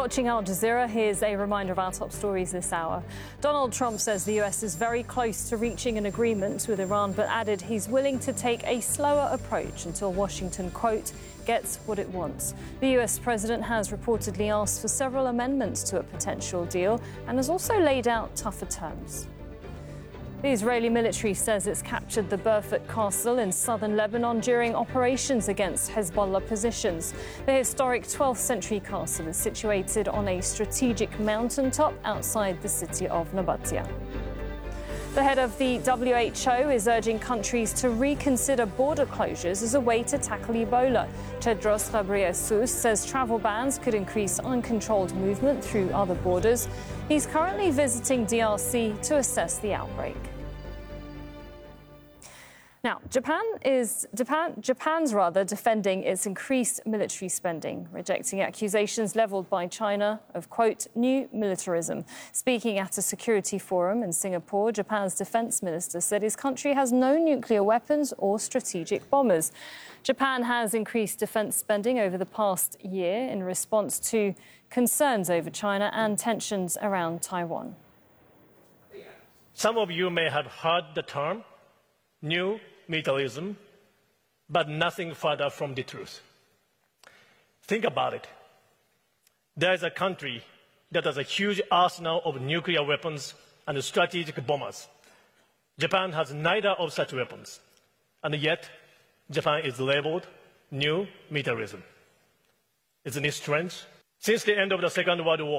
watching Al Jazeera. Here's a reminder of our top stories this hour. Donald Trump says the US is very close to reaching an agreement with Iran, but added he's willing to take a slower approach until Washington, quote, gets what it wants. The US president has reportedly asked for several amendments to a potential deal and has also laid out tougher terms. The Israeli military says it's captured the Berfut Castle in southern Lebanon during operations against Hezbollah positions. The historic 12th century castle is situated on a strategic mountaintop outside the city of Nabatea. The head of the WHO is urging countries to reconsider border closures as a way to tackle Ebola. Tedros Ghebreyesus says travel bans could increase uncontrolled movement through other borders. He's currently visiting DRC to assess the outbreak. Now, Japan's defending its increased military spending, rejecting accusations levelled by China of, quote, new militarism. Speaking at a security forum in Singapore, Japan's defence minister said his country has no nuclear weapons or strategic bombers. Japan has increased defence spending over the past year in response to concerns over China and tensions around Taiwan. Some of you may have heard the term new militarism, but nothing further from the truth. Think about it. There is a country that has a huge arsenal of nuclear weapons and strategic bombers. Japan has neither of such weapons, and yet Japan is labeled new militarism. Isn't it strange? Since the end of the Second World War,